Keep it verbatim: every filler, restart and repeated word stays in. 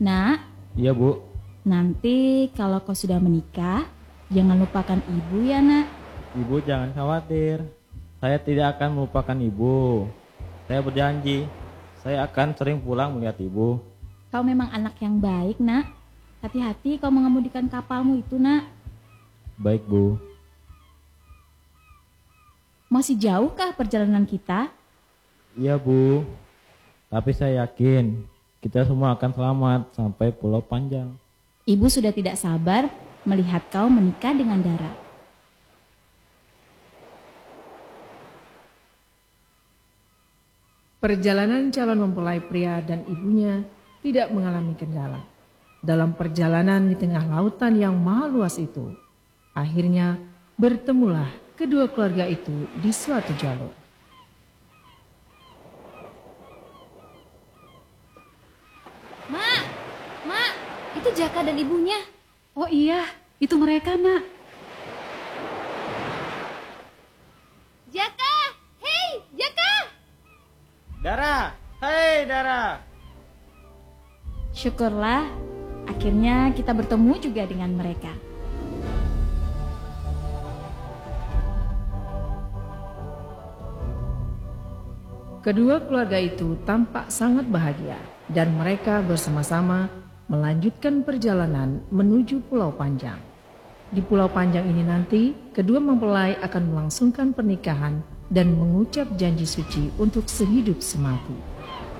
Nak, Iya Bu. nanti kalau kau sudah menikah, jangan lupakan ibu ya nak. Ibu jangan khawatir. Saya tidak akan melupakan ibu. Saya berjanji, saya akan sering pulang melihat ibu. Kau memang anak yang baik nak. Hati-hati kau mengemudikan kapalmu itu nak. Baik Bu. Masih jauhkah perjalanan kita? Iya Bu. Tapi saya yakin kita semua akan selamat sampai Pulau Panjang. Ibu sudah tidak sabar melihat kau menikah dengan Dara. Perjalanan calon mempelai pria dan ibunya tidak mengalami kendala. Dalam perjalanan di tengah lautan yang maha luas itu, akhirnya bertemulah kedua keluarga itu di suatu jalur. Mak, Mak, itu Jaka dan ibunya. Oh iya, itu mereka nak. Jaka, hei Jaka. Dara, hei Dara. Syukurlah, akhirnya kita bertemu juga dengan mereka. Kedua keluarga itu tampak sangat bahagia dan mereka bersama-sama melanjutkan perjalanan menuju Pulau Panjang. Di Pulau Panjang ini nanti, kedua mempelai akan melangsungkan pernikahan dan mengucap janji suci untuk sehidup semati.